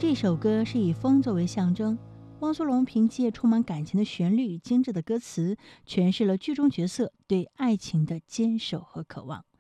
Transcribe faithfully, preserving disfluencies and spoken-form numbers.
这首歌是以风作为象征，汪苏泷凭借充满感情的旋律、精致的歌词，诠释了剧中角色对爱情的坚守和渴望。